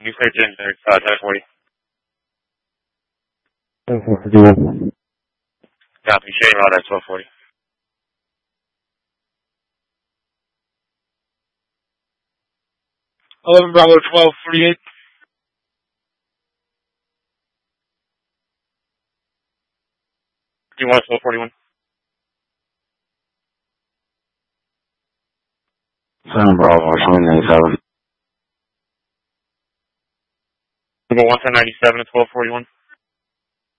New clear James there, 1040. 1041. Copy, Shane Rod at 1240. Bravo 1248. Do you want 1241? 7 Bravo, showing 97. Number 11097 at 1241.